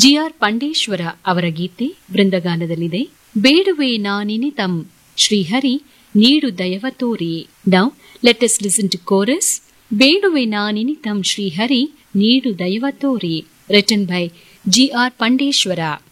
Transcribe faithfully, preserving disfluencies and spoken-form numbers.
G R ಪಂಡೇಶ್ವರ ಅವರ ಗೀತೆ ವೃಂದಗಾನದಲ್ಲಿದೆ. ಬೇಡುವೆ ನಾನಿನಿತಂ ಶ್ರೀಹರಿ ನೀಡು ದಯವ ತೋರಿ. Now let us listen to chorus. ಬೇಡುವೆ ನಾನಿನಿತಂ ಶ್ರೀಹರಿ ನೀಡು ದಯವ ತೋರಿ, ರಿಟನ್ ಬೈ ಜಿ ಆರ್ ಪಂಡೇಶ್ವರ.